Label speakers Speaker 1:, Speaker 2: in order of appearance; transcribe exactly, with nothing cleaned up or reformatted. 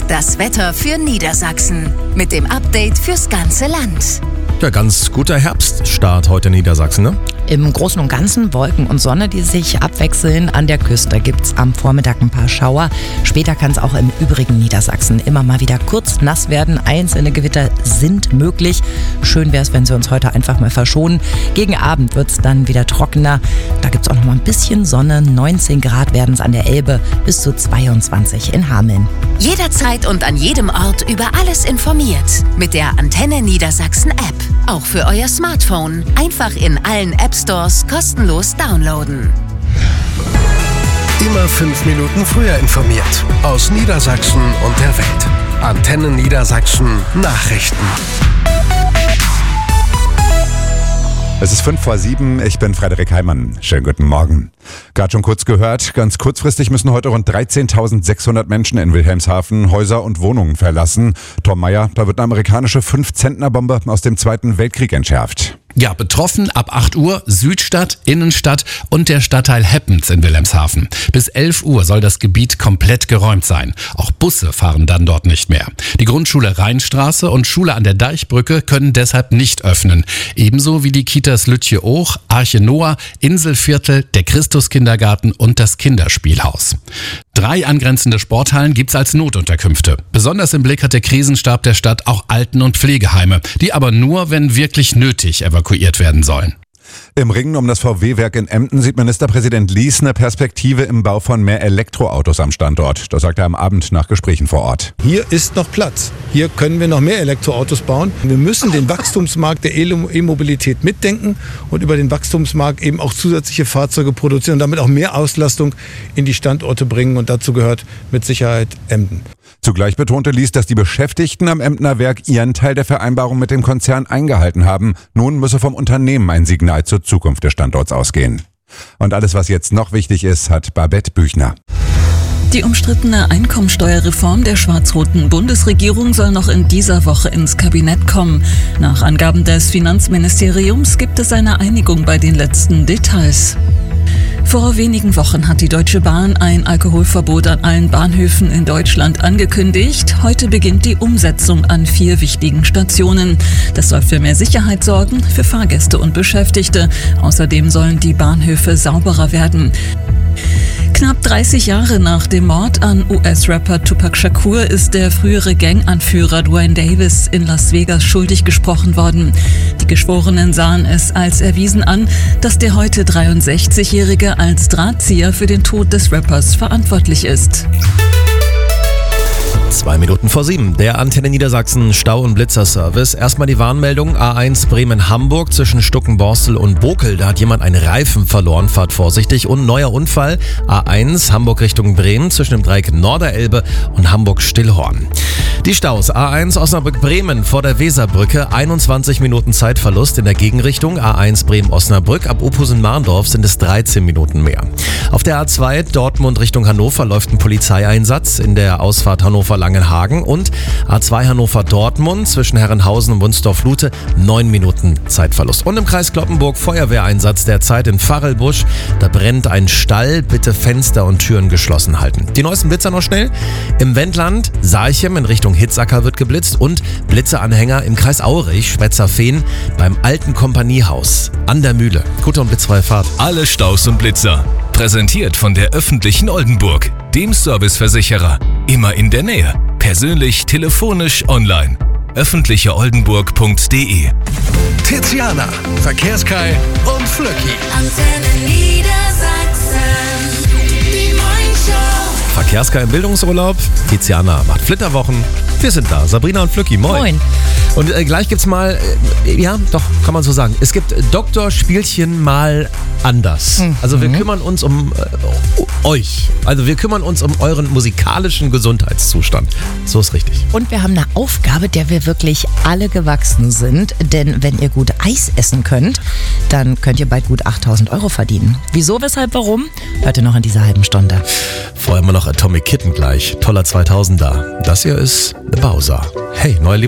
Speaker 1: Das Wetter für Niedersachsen mit dem Update fürs ganze Land.
Speaker 2: Ja, ganz guter Herbststart heute in Niedersachsen, ne?
Speaker 3: Im Großen und Ganzen Wolken und Sonne, die sich abwechseln. An der Küste gibt's am Vormittag ein paar Schauer. Später kann es auch im übrigen Niedersachsen immer mal wieder kurz nass werden. Einzelne Gewitter sind möglich. Schön wäre es, wenn sie uns heute einfach mal verschonen. Gegen Abend wird's dann wieder trockener. Da gibt's auch noch mal ein bisschen Sonne. neunzehn Grad werden es an der Elbe, bis zu zweiundzwanzig in Hameln.
Speaker 1: Jederzeit und an jedem Ort über alles informiert. Mit der Antenne Niedersachsen App. Auch für euer Smartphone. Einfach in allen App Stores kostenlos downloaden.
Speaker 4: Immer fünf Minuten früher informiert. Aus Niedersachsen und der Welt. Antenne Niedersachsen Nachrichten.
Speaker 5: Es ist fünf vor sieben, ich bin Frederik Heimann. Schönen guten Morgen. Gerade schon kurz gehört, ganz kurzfristig müssen heute rund dreizehntausendsechshundert Menschen in Wilhelmshaven Häuser und Wohnungen verlassen. Tom Meyer, da wird eine amerikanische fünf-Zentner-Bombe aus dem Zweiten Weltkrieg entschärft.
Speaker 6: Ja, betroffen ab acht Uhr Südstadt, Innenstadt und der Stadtteil Heppens in Wilhelmshaven. Bis elf Uhr soll das Gebiet komplett geräumt sein. Auch Busse fahren dann dort nicht mehr. Die Grundschule Rheinstraße und Schule an der Deichbrücke können deshalb nicht öffnen. Ebenso wie die Kitas Lütje-Och, Arche Noah, Inselviertel, der Christuskindergarten und das Kinderspielhaus. Drei angrenzende Sporthallen gibt's als Notunterkünfte. Besonders im Blick hat der Krisenstab der Stadt auch Alten- und Pflegeheime, die aber nur, wenn wirklich nötig, evakuiert werden sollen.
Speaker 5: Im Ringen um das V W-Werk in Emden sieht Ministerpräsident Lies eine Perspektive im Bau von mehr Elektroautos am Standort. Das sagt er am Abend nach Gesprächen vor Ort.
Speaker 7: Hier ist noch Platz. Hier können wir noch mehr Elektroautos bauen. Wir müssen den Wachstumsmarkt der E-Mobilität mitdenken und über den Wachstumsmarkt eben auch zusätzliche Fahrzeuge produzieren und damit auch mehr Auslastung in die Standorte bringen. Und dazu gehört mit Sicherheit Emden.
Speaker 5: Zugleich betonte Lies, dass die Beschäftigten am Emdener Werk ihren Teil der Vereinbarung mit dem Konzern eingehalten haben. Nun müsse vom Unternehmen ein Signal zur Zukunft des Standorts ausgehen. Und alles, was jetzt noch wichtig ist, hat Babette Büchner.
Speaker 8: Die umstrittene Einkommensteuerreform der schwarz-roten Bundesregierung soll noch in dieser Woche ins Kabinett kommen. Nach Angaben des Finanzministeriums gibt es eine Einigung bei den letzten Details. Vor wenigen Wochen hat die Deutsche Bahn ein Alkoholverbot an allen Bahnhöfen in Deutschland angekündigt. Heute beginnt die Umsetzung an vier wichtigen Stationen. Das soll für mehr Sicherheit sorgen, für Fahrgäste und Beschäftigte. Außerdem sollen die Bahnhöfe sauberer werden. Knapp dreißig Jahre nach dem Mord an U S-Rapper Tupac Shakur ist der frühere Ganganführer Duane Davis in Las Vegas schuldig gesprochen worden. Die Geschworenen sahen es als erwiesen an, dass der heute dreiundsechzigjährige als Drahtzieher für den Tod des Rappers verantwortlich ist.
Speaker 2: Zwei Minuten vor sieben, der Antenne Niedersachsen Stau- und Blitzerservice. Erstmal die Warnmeldung, A eins Bremen-Hamburg zwischen Stuckenborstel und Bokel. Da hat jemand einen Reifen verloren, fahrt vorsichtig. Und neuer Unfall, A eins Hamburg Richtung Bremen zwischen dem Dreieck Norderelbe und Hamburg-Stillhorn. Die Staus, A eins Osnabrück-Bremen vor der Weserbrücke, einundzwanzig Minuten Zeitverlust in der Gegenrichtung. A eins Bremen-Osnabrück, ab Ophusen-Marndorf sind es dreizehn Minuten mehr. Auf der A zwei Dortmund Richtung Hannover läuft ein Polizeieinsatz in der Ausfahrt Hannover-Langenhagen und A zwei Hannover-Dortmund zwischen Herrenhausen und Wunsdorf-Lute, neun Minuten Zeitverlust. Und im Kreis Cloppenburg Feuerwehreinsatz derzeit in Pfarrelbusch. Da brennt ein Stall, bitte Fenster und Türen geschlossen halten. Die neuesten Blitzer noch schnell. Im Wendland Sarchem in Richtung Hitzacker wird geblitzt und Blitzeanhänger im Kreis Aurich, Spetzer-Fehn beim alten Kompaniehaus an der Mühle. Gute und blitzfreie Fahrt.
Speaker 9: Alle Staus und Blitzer. Präsentiert von der öffentlichen Oldenburg, dem Serviceversicherer. Immer in der Nähe. Persönlich, telefonisch, online. öffentliche oldenburg punkt de.
Speaker 4: Tiziana, Verkehrskai und Flöcki.
Speaker 1: Antenne Niedersachsen, die Morningshow.
Speaker 2: Verkehrskai im Bildungsurlaub. Tiziana macht Flitterwochen. Wir sind da. Sabrina und Flöcki, moin.
Speaker 3: Moin.
Speaker 2: Und äh, gleich gibt's mal, äh, ja, doch, kann man so sagen. Es gibt Doktor Spielchen mal anders. Mhm. Also wir kümmern uns um äh, euch. Also wir kümmern uns um euren musikalischen Gesundheitszustand. So ist richtig.
Speaker 3: Und wir haben eine Aufgabe, der wir wirklich alle gewachsen sind. Denn wenn ihr gut Eis essen könnt, dann könnt ihr bald gut achttausend Euro verdienen. Wieso, weshalb, warum? Hört ihr noch in dieser halben Stunde.
Speaker 2: Vorher mal noch Atomic Kitten gleich. Toller zweitausender. Das hier ist The Bowser. Hey, neue